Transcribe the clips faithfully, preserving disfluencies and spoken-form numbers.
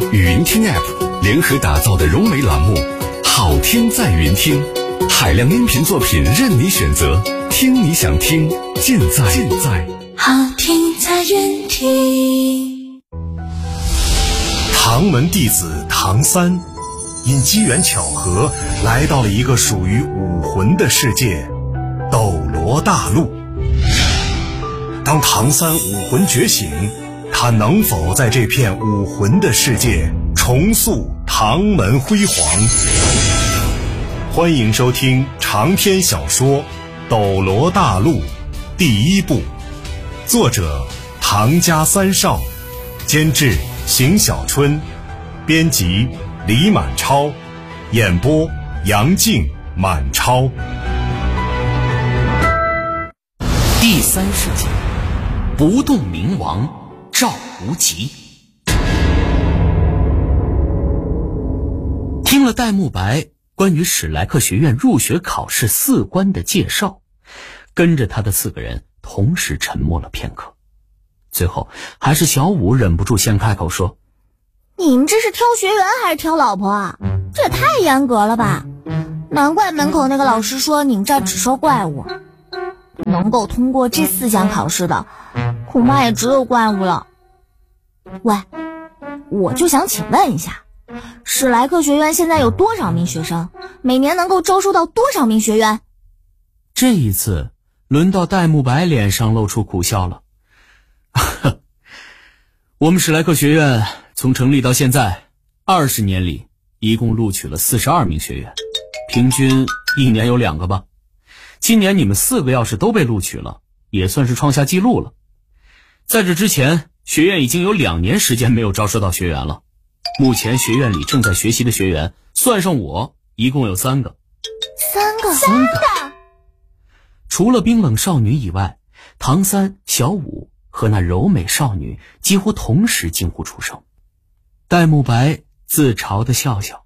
语音听 App 联合打造的融媒栏目，好听在云听，海量音频作品任你选择，听你想听，尽在尽在好听在云听。 唐门弟子唐三因机缘巧合来到了一个属于武魂的世界斗罗大陆。当唐三武魂觉醒，他能否在这片武魂的世界重塑唐门辉煌？欢迎收听长篇小说《斗罗大陆》第一部，作者唐家三少，监制邢小春，编辑李满超，演播杨静、满超。 第三世界，不动明王赵无极。听了戴沐白关于史莱克学院入学考试四关的介绍，跟着他的四个人同时沉默了片刻，最后还是小五忍不住先开口说： 你们这是挑学员还是挑老婆啊？这也太严格了吧，难怪门口那个老师说你们这儿只收怪物，能够通过这四项考试的恐怕也只有怪物了。喂，我就想请问一下，史莱克学院现在有多少名学生？每年能够招收到多少名学员？ 这一次轮到戴沐白脸上露出苦笑了。我们史莱克学院从成立到现在二十年里，一共录取了四十二名学员，平均一年有两个吧。今年你们四个要是都被录取了，也算是创下纪录了。在这之前，学院已经有两年时间没有招收到学员了。目前学院里正在学习的学员，算上我，一共有三个。 三个三个除了冰冷少女以外，唐三、小五和那柔美少女几乎同时惊呼出声。戴沐白自嘲地笑笑，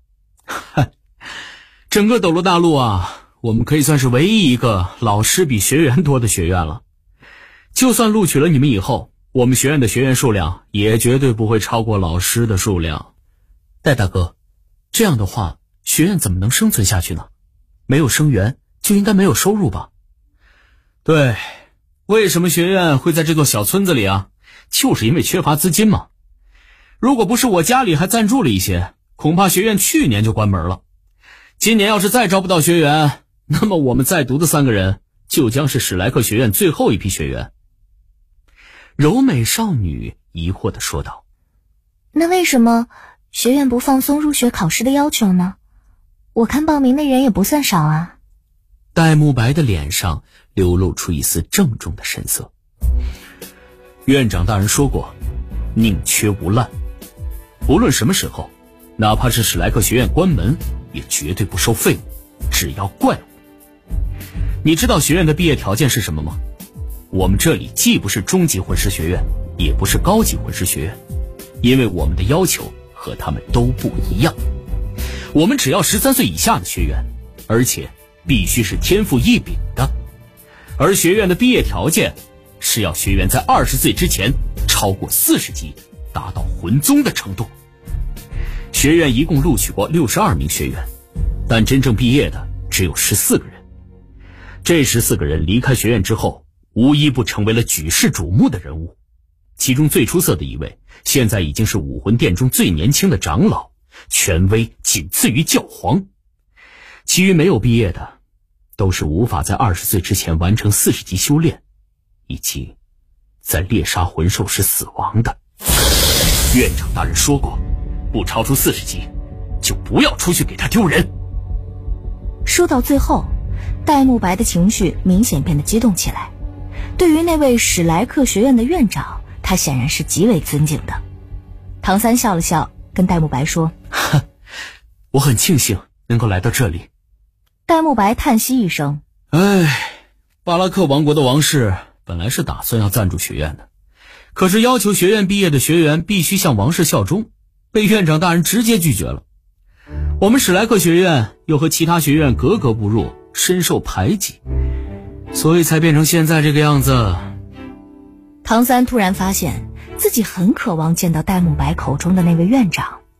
整个斗罗大陆啊，我们可以算是唯一一个老师比学员多的学院了。就算录取了你们以后，我们学院的学员数量也绝对不会超过老师的数量。戴大哥，这样的话，学院怎么能生存下去呢？没有生源，就应该没有收入吧？对，为什么学院会在这座小村子里啊？就是因为缺乏资金嘛。如果不是我家里还赞助了一些，恐怕学院去年就关门了。今年要是再招不到学员，那么我们在读的三个人就将是史莱克学院最后一批学员。柔美少女疑惑地说道： 那为什么学院不放松入学考试的要求呢？我看报名的人也不算少啊。 戴沐白的脸上流露出一丝郑重的神色。院长大人说过，宁缺毋滥，无论什么时候，哪怕是史莱克学院关门，也绝对不收废物，只要怪物。你知道学院的毕业条件是什么吗？我们这里既不是中级魂师学院，也不是高级魂师学院，因为我们的要求和他们都不一样。我们只要十三岁以下的学员，而且必须是天赋异禀的。而学院的毕业条件是要学员在二十岁之前超过四十级，达到魂宗的程度。学院一共录取过六十二名学员，但真正毕业的只有十四个人。这十四个人离开学院之后，无一不成为了举世瞩目的人物。其中最出色的一位，现在已经是武魂殿中最年轻的长老，权威仅次于教皇。其余没有毕业的，都是无法在二十岁之前完成四十级修炼，以及在猎杀魂兽时死亡的。院长大人说过，不超出四十级，就不要出去给他丢人。 说到最后，戴沐白的情绪明显变得激动起来。对于那位史莱克学院的院长，他显然是极为尊敬的。唐三笑了笑，跟戴沐白说： 我很庆幸能够来到这里。 戴沐白叹息一声： 唉，巴拉克王国的王室本来是打算要赞助学院的，可是要求学院毕业的学员必须向王室效忠，被院长大人直接拒绝了。我们史莱克学院又和其他学院格格不入，深受排挤，所以才变成现在这个样子。 唐三突然发现自己很渴望见到戴沐白口中的那位院长，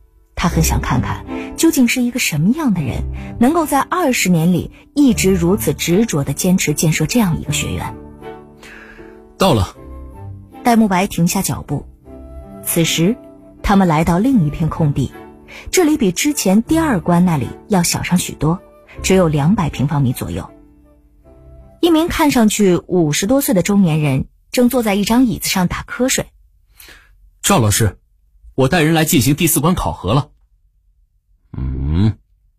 他很想看看究竟是一个什么样的人，能够在二十年里一直如此执着地坚持建设这样一个学院。 到了。 戴沐白停下脚步，此时他们来到另一片空地，这里比之前第二关那里要小上许多，只有两百平方米左右。一名看上去五十多岁的中年人正坐在一张椅子上打瞌睡。 赵老师，我带人来进行第四关考核了。 嗯，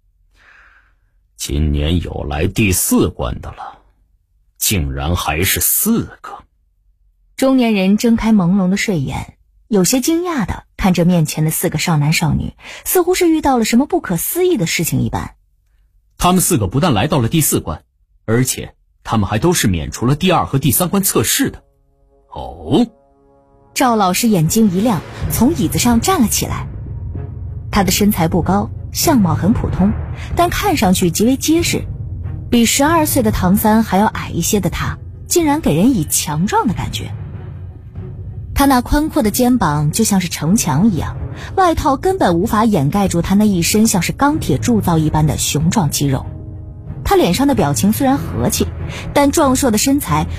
今年有来第四关的了，竟然还是四个。 中年人睁开朦胧的睡眼，有些惊讶地看着面前的四个少男少女，似乎是遇到了什么不可思议的事情一般。 他们四个不但来到了第四关，而且他们还都是免除了第二和第三关测试的。 哦， 赵老师眼睛一亮，从椅子上站了起来。他的身材不高，相貌很普通，但看上去极为结实。比十二岁的唐三还要矮一些的他，竟然给人以强壮的感觉。他那宽阔的肩膀就像是城墙一样，外套根本无法掩盖住他那一身像是钢铁铸造一般的雄壮肌肉。他脸上的表情虽然和气，但壮硕的身材